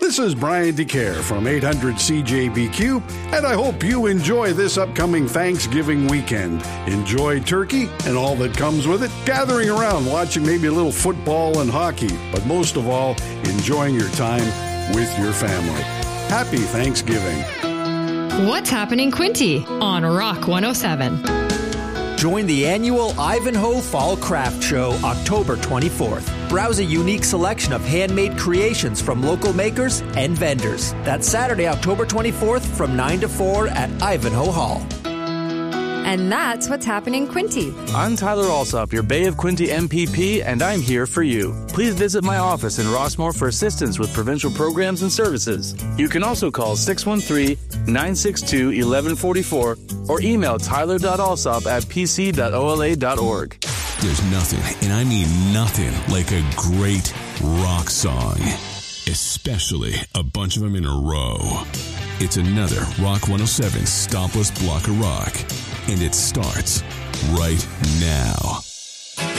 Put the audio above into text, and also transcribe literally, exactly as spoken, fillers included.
This is Brian DeCare from eight hundred C J B Q, and I hope you enjoy this upcoming Thanksgiving weekend. Enjoy turkey and all that comes with it, gathering around, watching maybe a little football and hockey, but most of all, enjoying your time with your family. Happy Thanksgiving. What's happening, Quinty, on Rock one oh seven. Join the annual Ivanhoe Fall Craft Show October twenty-fourth. Browse a unique selection of handmade creations from local makers and vendors. That's Saturday, October twenty-fourth from nine to four at Ivanhoe Hall. And that's what's happening, Quinty. I'm Tyler Alsop, your Bay of Quinty M P P, and I'm here for you. Please visit my office in Rossmore for assistance with provincial programs and services. You can also call six one three, nine six two, one one four four or email tyler dot alsop at p c dot o l a dot org. There's nothing, and I mean nothing, like a great rock song. Especially a bunch of them in a row. It's another Rock one oh seven Stopless Block of Rock. And it starts right now.